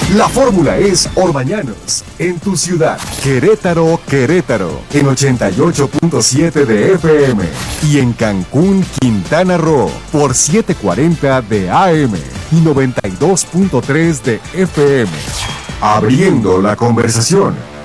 La fórmula es Orbañanos, en tu ciudad. Querétaro, Querétaro, en 88.7 de FM. Y en Cancún, Quintana Roo, por 740 de AM y 92.3 de FM. Abriendo la conversación.